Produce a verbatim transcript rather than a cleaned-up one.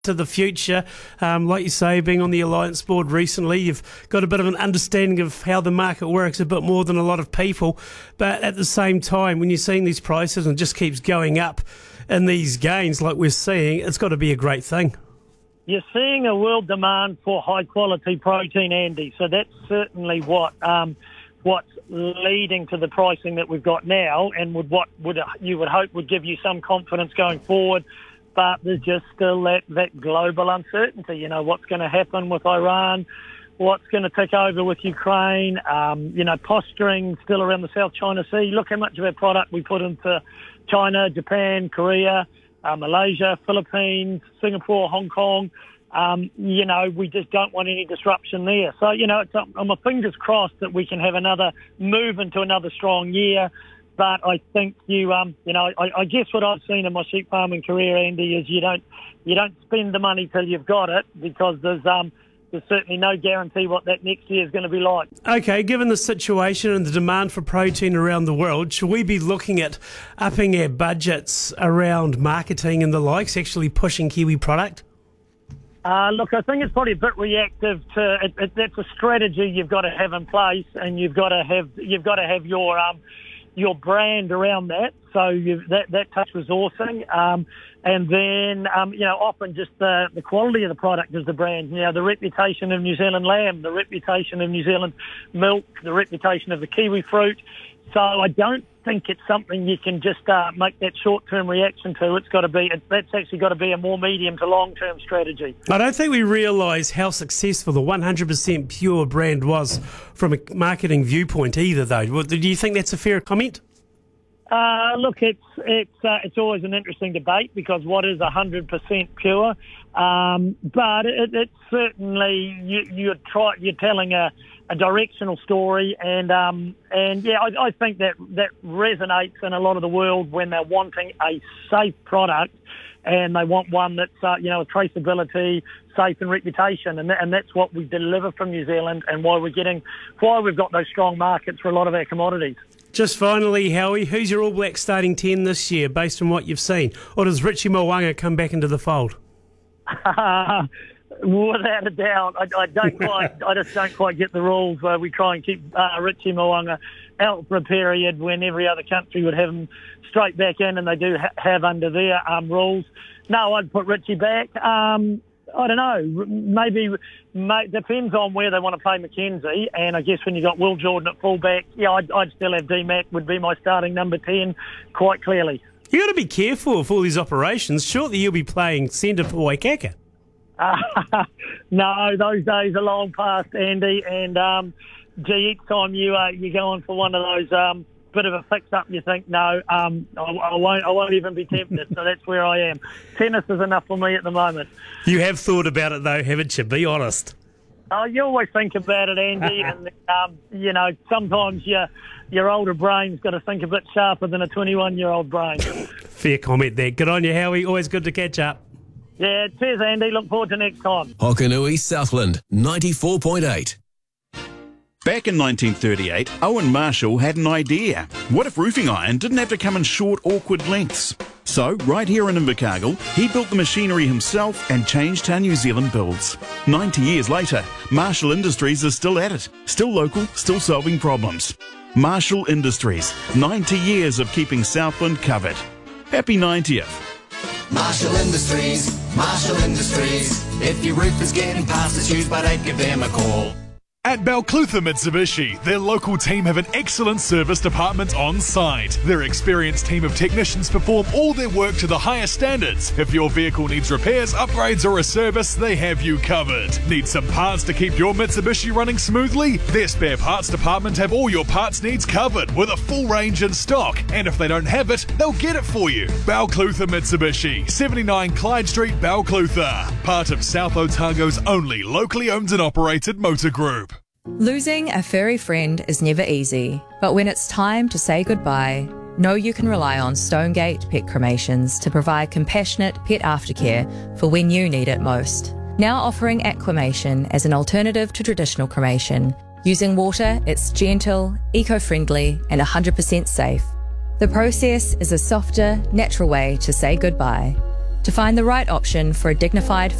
to the future. Um, like you say, being on the Alliance board recently, you've got a bit of an understanding of how the market works a bit more than a lot of people. But at the same time, when you're seeing these prices and it just keeps going up in these gains like we're seeing, it's got to be a great thing. You're seeing a world demand for high quality protein, Andy. So that's certainly what um, what's leading to the pricing that we've got now, and would what would you would hope would give you some confidence going forward. But there's just still that, that global uncertainty. You know, what's going to happen with Iran, what's going to take over with Ukraine, um, you know, posturing still around the South China Sea. Look how much of our product we put into China, Japan, Korea, uh, Malaysia, Philippines, Singapore, Hong Kong. Um, you know, we just don't want any disruption there. So, you know, it's, I'm my fingers crossed that we can have another move into another strong year. But I think you, um, you know, I, I guess what I've seen in my sheep farming career, Andy, is you don't, you don't spend the money till you've got it, because there's, um, there's certainly no guarantee what that next year is going to be like. Okay, given the situation and the demand for protein around the world, should we be looking at upping our budgets around marketing and the likes, actually pushing Kiwi product? Uh, look, I think it's probably a bit reactive to. It, it, that's a strategy you've got to have in place, and you've got to have, you've got to have your. Um, your brand around that, so you, that, that takes resourcing, um, and then, um, you know, often just the, the quality of the product is the brand. You know, the reputation of New Zealand lamb, the reputation of New Zealand milk, the reputation of the kiwi fruit. So I don't think it's something you can just uh, make that short-term reaction to. It's got to be, it, that's actually got to be a more medium to long-term strategy. I don't think we realise how successful the one hundred percent pure brand was from a marketing viewpoint either, though. Do you think that's a fair comment? Uh, look, it's it's uh, it's always an interesting debate, because what is one hundred percent pure? Um, but it, it's certainly you, you're try, you're telling a, a directional story, and um, and yeah, I, I think that that resonates in a lot of the world when they're wanting a safe product, and they want one that's uh, you know, traceability, safe, and reputation, and and that's what we deliver from New Zealand, and why we're getting why we've got those strong markets for a lot of our commodities. Just finally, Howie, who's your All Black starting ten this year, based on what you've seen? Or does Richie Mo'unga come back into the fold? Uh, without a doubt. I, I don't quite. I just don't quite get the rules where we try and keep uh, Richie Mo'unga out for a period when every other country would have him straight back in, and they do ha- have under their um, rules. No, I'd put Richie back. Um, I don't know. Maybe may, depends on where they want to play Mackenzie. And I guess when you got Will Jordan at fullback, yeah, I'd, I'd still have D-Mac would be my starting number ten, quite clearly. You got to be careful of all these operations. Surely you'll be playing centre for Waikaka. Uh, no, those days are long past, Andy. And um, gee, each time you uh, you're going for one of those um, bit of a fix-up, you think, no, um, I, I won't. I won't even be tempted. So that's where I am. Tennis is enough for me at the moment. You have thought about it though, haven't you? Be honest. Oh, you always think about it, Andy, and um, you know, sometimes your your older brain's got to think a bit sharper than a twenty-one-year-old brain. Fair comment there. Good on you, Howie. Always good to catch up. Yeah, cheers, Andy. Look forward to next time. Hokanui Southland, ninety-four point eight. Back in nineteen thirty-eight, Owen Marshall had an idea. What if roofing iron didn't have to come in short, awkward lengths? So, right here in Invercargill, he built the machinery himself and changed how New Zealand builds. ninety years later, Marshall Industries is still at it. Still local, still solving problems. Marshall Industries, ninety years of keeping Southland covered. Happy ninetieth. Marshall Industries, Marshall Industries. If your roof is getting past its use by date, give them a call. At Balclutha Mitsubishi, their local team have an excellent service department on site. Their experienced team of technicians perform all their work to the highest standards. If your vehicle needs repairs, upgrades or a service, they have you covered. Need some parts to keep your Mitsubishi running smoothly? Their spare parts department have all your parts needs covered with a full range in stock. And if they don't have it, they'll get it for you. Balclutha Mitsubishi, seventy-nine Clyde Street, Balclutha. Part of South Otago's only locally owned and operated motor group. Losing a furry friend is never easy, but when it's time to say goodbye, know you can rely on Stonegate Pet Cremations to provide compassionate pet aftercare for when you need it most. Now offering aquamation as an alternative to traditional cremation. Using water, it's gentle, eco-friendly and one hundred percent safe. The process is a softer, natural way to say goodbye. To find the right option for a dignified